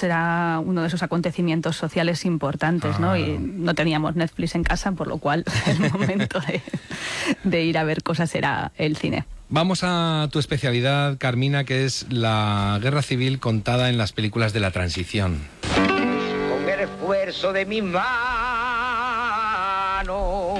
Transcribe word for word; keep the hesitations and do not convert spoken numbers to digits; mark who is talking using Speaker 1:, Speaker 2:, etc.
Speaker 1: pues era uno de esos acontecimientos sociales importantes, ah. ¿no? Y no teníamos Netflix en casa, por lo cual el momento de, de ir a ver cosas era el cine.
Speaker 2: Vamos a tu especialidad, Carmina, que es la guerra civil contada en las películas de la transición.
Speaker 3: Con el esfuerzo de mi mano